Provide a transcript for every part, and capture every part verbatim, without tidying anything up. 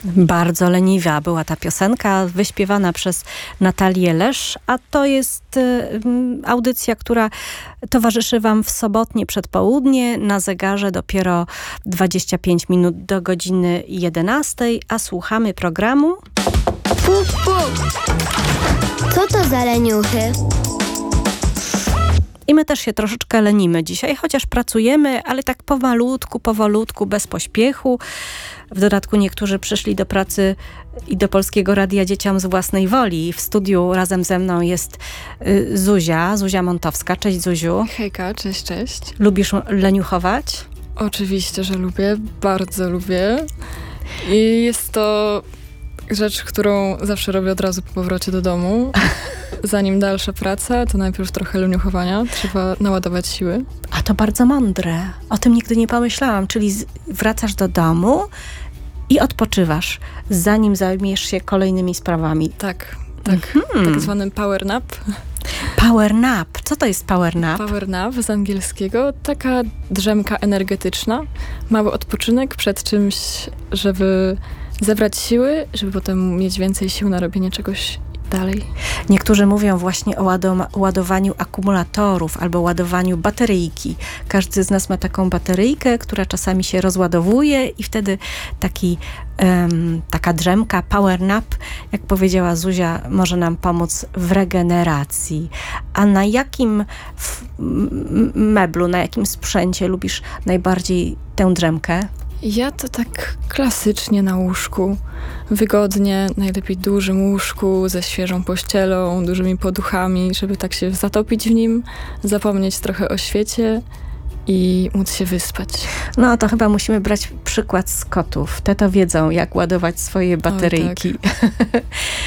Bardzo leniwa była ta piosenka, wyśpiewana przez Natalię Lesz, a to jest y, audycja, która towarzyszy wam w sobotnie przedpołudnie. Na zegarze dopiero dwadzieścia pięć minut do godziny jedenastej, a słuchamy programu... Puf, puf. Co to za leniuchy? I my też się troszeczkę lenimy dzisiaj, chociaż pracujemy, ale tak pomalutku, powolutku, bez pośpiechu. W dodatku niektórzy przyszli do pracy i do Polskiego Radia Dzieciom z własnej woli. W studiu razem ze mną jest y, Zuzia, Zuzia Montowska. Cześć Zuziu. Hejka, cześć, cześć. Lubisz leniuchować? Oczywiście, że lubię, bardzo lubię. I jest to rzecz, którą zawsze robię od razu po powrocie do domu. Zanim dalsza praca, to najpierw trochę leniuchowania. Trzeba naładować siły. A to bardzo mądre. O tym nigdy nie pomyślałam. Czyli z, wracasz do domu i odpoczywasz, zanim zajmiesz się kolejnymi sprawami. Tak, tak. Mhm. Tak zwany power nap. Power nap. Co to jest power nap? Power nap z angielskiego. Taka drzemka energetyczna. Mały odpoczynek przed czymś, żeby zebrać siły, żeby potem mieć więcej sił na robienie czegoś dalej. Niektórzy mówią właśnie o ładoma- ładowaniu akumulatorów albo ładowaniu bateryjki. Każdy z nas ma taką bateryjkę, która czasami się rozładowuje i wtedy taki, um, taka drzemka, power nap, jak powiedziała Zuzia, może nam pomóc w regeneracji. A na jakim f- m- meblu, na jakim sprzęcie lubisz najbardziej tę drzemkę? Ja to tak klasycznie na łóżku. Wygodnie, najlepiej dużym łóżku, ze świeżą pościelą, dużymi poduchami, żeby tak się zatopić w nim, zapomnieć trochę o świecie i móc się wyspać. No to chyba musimy brać przykład z kotów. Te to wiedzą, jak ładować swoje bateryjki. Tak.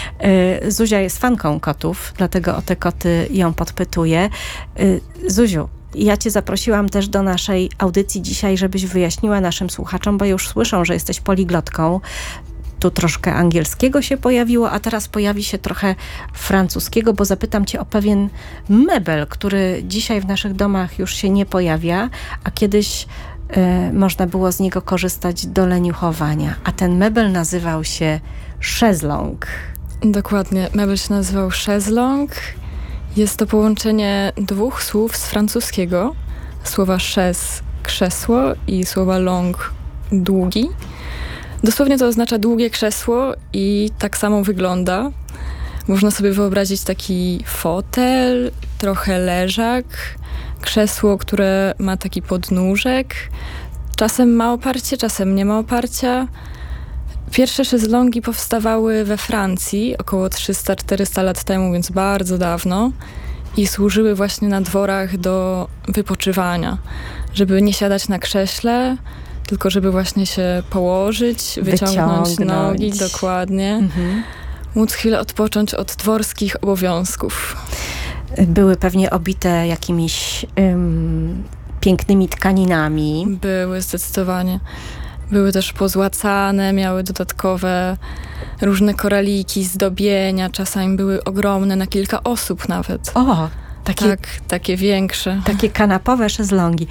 Zuzia jest fanką kotów, dlatego o te koty ją podpytuję. Zuziu, ja cię zaprosiłam też do naszej audycji dzisiaj, żebyś wyjaśniła naszym słuchaczom, bo już słyszą, że jesteś poliglotką. Tu troszkę angielskiego się pojawiło, a teraz pojawi się trochę francuskiego, bo zapytam cię o pewien mebel, który dzisiaj w naszych domach już się nie pojawia, a kiedyś y, można było z niego korzystać do leniuchowania. A ten mebel nazywał się szezlong. Dokładnie. Mebel się nazywał szezlong. Jest to połączenie dwóch słów z francuskiego. Słowa chaise, krzesło i słowa long, długi. Dosłownie to oznacza długie krzesło i tak samo wygląda. Można sobie wyobrazić taki fotel, trochę leżak, krzesło, które ma taki podnóżek. Czasem ma oparcie, czasem nie ma oparcia. Pierwsze szezlongi powstawały we Francji około trzysta czterysta lat temu, więc bardzo dawno i służyły właśnie na dworach do wypoczywania, żeby nie siadać na krześle, tylko żeby właśnie się położyć, wyciągnąć, Wyciągnąć. nogi, dokładnie, mhm. móc chwilę odpocząć od dworskich obowiązków. Były pewnie obite jakimiś ym, pięknymi tkaninami. Były, zdecydowanie. Były też pozłacane, miały dodatkowe różne koraliki, zdobienia. Czasami były ogromne, na kilka osób nawet. O, takie, tak, takie większe. Takie kanapowe szezlongi.